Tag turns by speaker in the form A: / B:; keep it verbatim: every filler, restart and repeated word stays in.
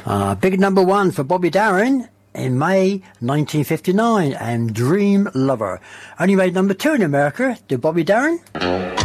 A: Uh, big number one for Bobby Darin in May nineteen fifty-nine, and Dream Lover. Only made number two in America. Did Bobby Darin?